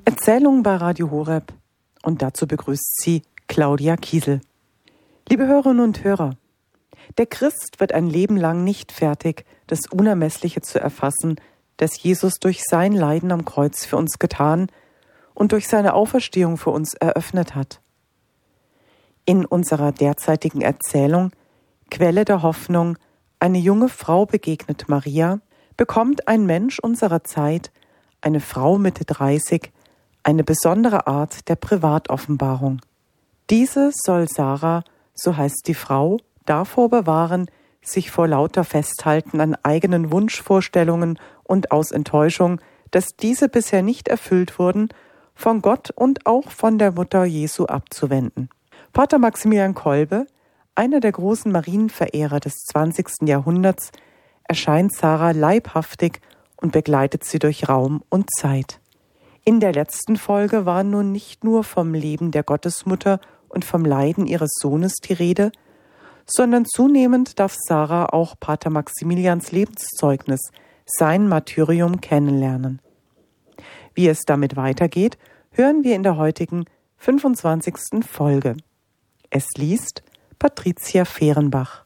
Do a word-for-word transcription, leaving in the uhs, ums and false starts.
Erzählungen bei Radio Horeb, und dazu begrüßt sie Claudia Kiesel. Liebe Hörerinnen und Hörer, der Christ wird ein Leben lang nicht fertig, das Unermessliche zu erfassen, das Jesus durch sein Leiden am Kreuz für uns getan und durch seine Auferstehung für uns eröffnet hat. In unserer derzeitigen Erzählung Quelle der Hoffnung, eine junge Frau begegnet Maria, bekommt ein Mensch unserer Zeit, eine Frau Mitte dreißig, eine besondere Art der Privatoffenbarung. Diese soll Sarah, so heißt die Frau, davor bewahren, sich vor lauter Festhalten an eigenen Wunschvorstellungen und aus Enttäuschung, dass diese bisher nicht erfüllt wurden, von Gott und auch von der Mutter Jesu abzuwenden. Pater Maximilian Kolbe, einer der großen Marienverehrer des zwanzigsten Jahrhunderts, erscheint Sarah leibhaftig und begleitet sie durch Raum und Zeit. In der letzten Folge war nun nicht nur vom Leben der Gottesmutter und vom Leiden ihres Sohnes die Rede, sondern zunehmend darf Sarah auch Pater Maximilians Lebenszeugnis, sein Martyrium, kennenlernen. Wie es damit weitergeht, hören wir in der heutigen fünfundzwanzigsten Folge. Es liest Patricia Fehrenbach.